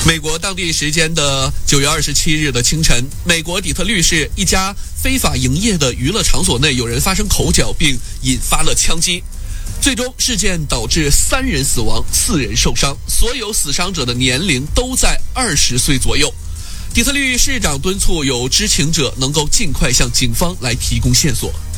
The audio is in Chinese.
美国当地时间的9月27日的清晨，美国底特律市一家非法营业的娱乐场所内有人发生口角，并引发了枪击。最终事件导致3人死亡，4人受伤，所有死伤者的年龄都在20岁左右。底特律市长敦促有知情者能够尽快向警方来提供线索。